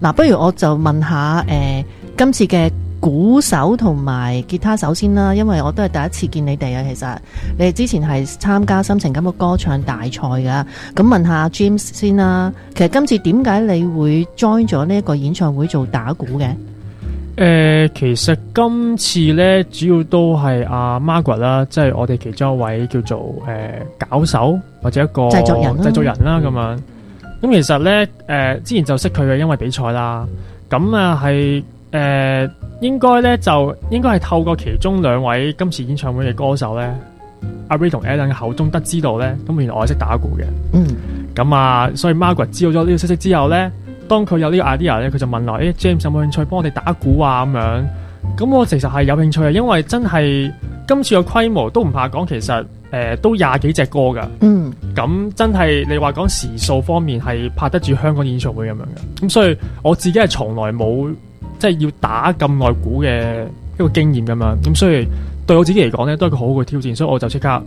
嗱，不如我就問下今次嘅鼓手同埋吉他手先啦，因為我都係第一次見你哋啊。其實你哋之前係參加心情感嘅歌唱大賽㗎。咁問下 James 先啦，其實今次點解你會 join 咗呢一個演唱會做打鼓嘅？ 其實今次咧主要都係阿 Margaret 啦，即係我哋其中一位叫做搞手或者一個製作人啦咁樣。咁其實咧之前就識佢嘅，因為比賽啦。咁啊係應該係透過其中兩位今次演唱會嘅歌手咧，阿 Ray 同 Alan 嘅口中得知道咧，咁原來我識打鼓嘅。咁啊，所以 Margaret 知道咗呢個消息之後咧，當佢有呢個 idea 咧，佢就問我，James 有冇興趣幫我哋打鼓啊咁樣。咁我其實係有興趣嘅，因為真係今次嘅規模都唔怕講，其實都廿幾隻歌噶。咁真係你話講時數方面係拍得住香港演唱會咁樣嘅。咁所以我自己係從來冇即係要打咁耐鼓嘅一個經驗咁樣。咁所以對我自己嚟講咧，都係一個好好嘅挑戰，所以我就即刻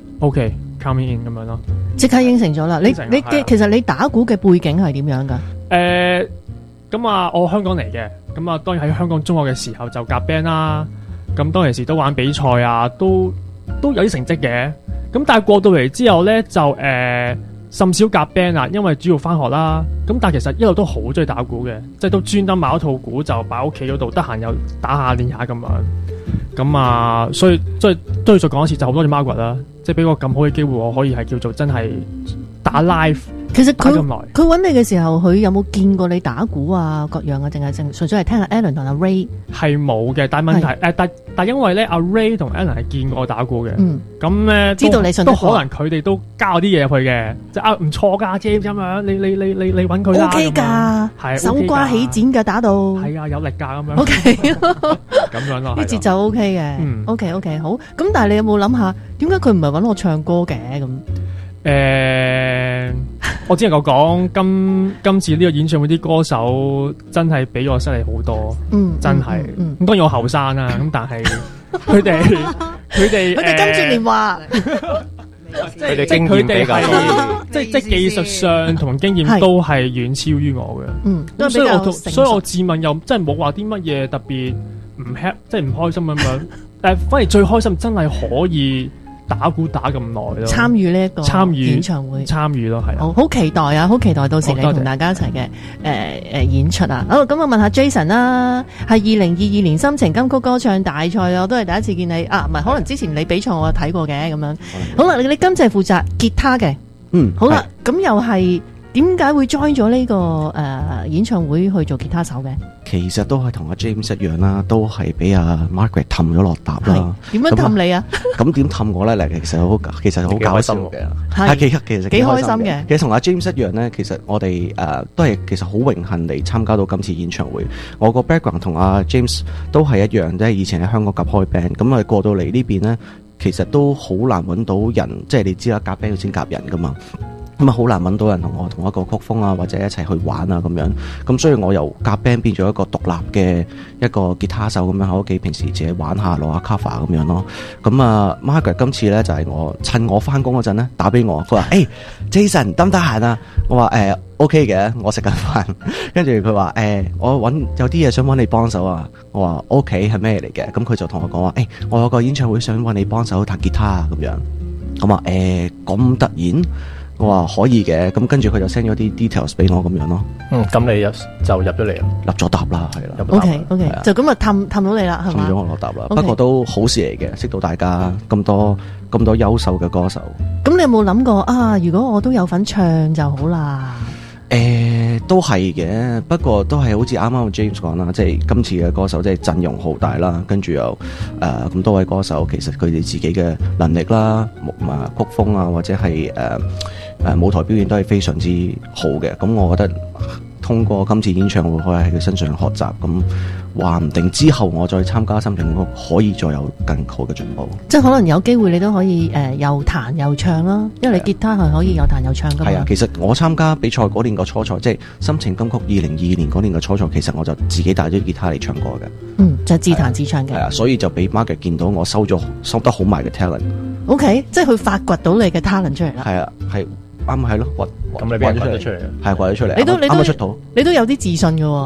OK，come in 咁樣咯。即刻應承咗啦！你其實你打鼓嘅背景係點樣噶？ 咁啊，我香港嚟嘅，咁啊，當然喺香港中學嘅時候就夾 band 啦。咁當其時都玩比賽啊，都有啲成績嘅。咁但係過到嚟之後咧，就甚少夾 band 啦，因為主要翻學啦。咁但係其實一路都好中意打鼓嘅，即係都專登買一套鼓就擺喺屋企嗰度，得閒又打下練下咁樣。咁啊，所以都要再講一次，就好多謝 Margaret 啦，即係俾我咁好嘅機會，我可以係叫做真係打 live。 其實佢揾你嘅時候，佢有冇見過你打鼓啊各樣啊，定係純粹係聽下 Alan 同阿 Ray？ 係冇嘅，但係問題但因為咧阿 Ray 同 Alan 係見過我打鼓嘅，咁咧知道你信得過，都可能佢哋都加啲嘢入去嘅，即係唔錯㗎 James 咁樣，你揾佢啦 OK 㗎，係手瓜起剪㗎打到，係啊有力㗎咁樣 OK 咁樣咯，啲節奏 OK 嘅，OK 好。咁但係你有冇諗下點解佢唔係揾我唱歌嘅咁？ 我只能夠講今次呢個演唱會啲歌手真係比我犀利好多，真係。咁當然我後生啦，咁但係佢哋跟住連話， 佢哋經驗比較多， 即係技術上同經驗都係遠超於我嘅。所以我自問又真係冇話啲乜嘢特別唔 happy，即係唔開心咁樣。反而最開心真係可以打鼓打咁耐咯，參與呢一個演唱會，參與咯，係好期待啊！好期待到時你同大家一齊嘅演出啊！好，咁我問下 Jason 啦，係2022年心情金曲歌唱大賽啊，我都係第一次見你啊，唔係可能之前你比賽我有睇過嘅咁樣。好啦，你今次係負責吉他嘅，好啦，咁又係點解會 join 咗呢個演唱會去做吉他手嘅？ 其實都係同阿 James 一樣啦，都係俾阿 Margaret 氹咗落搭啦。 點樣氹你啊？咁點氹我咧？其實好搞笑嘅，其實幾開心嘅。其實同阿 James 一樣咧，其實我哋都係其實好榮幸嚟參加到今次演唱會。我個 background 同阿 James 都係一樣，即係以前喺香港夾開 band，咁啊過到嚟呢邊咧，其實都好難揾到人，即係你知啦，夾 band 要先夾人噶嘛。咁啊，好難揾到人同我同一個曲風啊，或者一齊去玩啊咁樣。咁所以我由夾 band 變咗一個獨立嘅一個吉他手咁樣喺屋企平時自己玩下攞下 cover 咁樣咯。咁啊 Margaret 今次咧就係我趁我翻工嗰陣咧打俾我，佢話Jason 得唔得閒啊？我話OK 嘅，我食緊飯。跟住佢話我有啲嘢想揾你幫手啊。我話 OK 係咩嚟嘅？咁佢就同我講話我有個演唱會想揾你幫手彈吉他啊咁樣。咁啊咁突然？我話可以嘅，咁跟住佢就 send 咗啲 details 俾我咁樣咯。 咁你就入咗嚟啦， 入咗搭啦，係啦。 OK，就咁啊氹到你啦，係嘛？ 氹咗我落搭啦，不過都好事嚟嘅，識到大家咁多優秀嘅歌手。 咁你有冇諗過啊？如果我都有份唱就好啦。 都係嘅，不過都係好似啱啱 James 講啦，即係今次嘅歌手即係陣容浩大啦，跟住又咁多位歌手，其實佢哋自己嘅能力啦、曲風啊，或者係舞台表現都係非常之好嘅。咁我覺得通過今次演唱會可以喺佢身上學習，咁話唔定之後我再參加心情歌可以再有更好嘅進步。即係可能有機會你都可以又彈又唱啦，因為你吉他係可以又彈又唱噶嘛。係啊，其實我參加比賽嗰年個初賽，即係心情金曲2022年嗰年嘅初賽，其實我就自己帶咗吉他嚟唱歌嘅。就係自彈自唱嘅。係啊，所以就俾 Margaret 見到我收得好埋嘅 talent。OK， 即係佢發掘到你嘅 talent 出嚟啦。係啊，係啱係咯， 咁你俾人掘咗出嚟， 係掘咗出嚟， 你都啱啱出土， 你都有啲自信嘅喎。